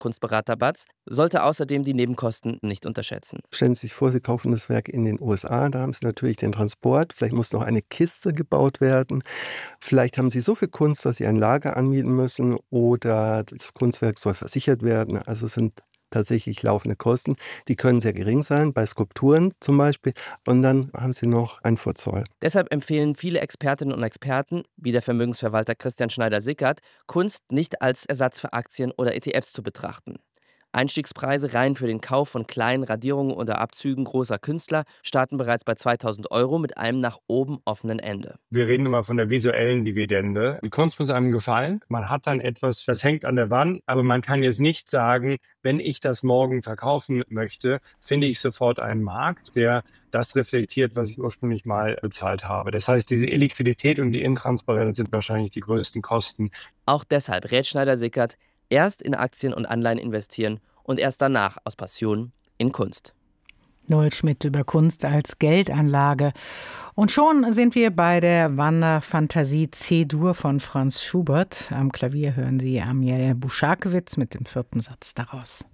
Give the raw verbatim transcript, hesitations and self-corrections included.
Kunstberater Batz, sollte außerdem die Nebenkosten nicht unterschätzen. Stellen Sie sich vor, Sie kaufen das Werk in den U S A, da haben Sie natürlich den Transport, vielleicht muss noch eine Kiste gebaut werden, vielleicht haben Sie so viel Kunst, dass Sie ein Lager anmieten müssen oder das Kunstwerk soll versichert werden, also es sind tatsächlich laufende Kosten, die können sehr gering sein, bei Skulpturen zum Beispiel, und dann haben Sie noch einen Vorzoll. Deshalb empfehlen viele Expertinnen und Experten, wie der Vermögensverwalter Christian Schneider-Sickert, Kunst nicht als Ersatz für Aktien oder E T Fs zu betrachten. Einstiegspreise rein für den Kauf von kleinen Radierungen oder Abzügen großer Künstler starten bereits bei zweitausend Euro mit einem nach oben offenen Ende. Wir reden immer von der visuellen Dividende. Die Kunst muss einem gefallen. Man hat dann etwas, das hängt an der Wand, aber man kann jetzt nicht sagen, wenn ich das morgen verkaufen möchte, finde ich sofort einen Markt, der das reflektiert, was ich ursprünglich mal bezahlt habe. Das heißt, diese Illiquidität und die Intransparenz sind wahrscheinlich die größten Kosten. Auch deshalb rät Schneider-Sickert, erst in Aktien und Anleihen investieren und erst danach aus Passion in Kunst. Noel Schmidt über Kunst als Geldanlage. Und schon sind wir bei der Wanderfantasie C-Dur von Franz Schubert. Am Klavier hören Sie Amiel Buschakewitz mit dem vierten Satz daraus.